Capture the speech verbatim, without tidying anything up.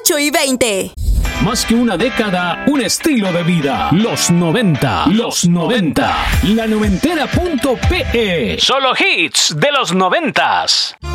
ocho y veinte. Más que una década, un estilo de vida. Los noventa. Los noventa. La noventera punto pe. Solo hits de los noventas.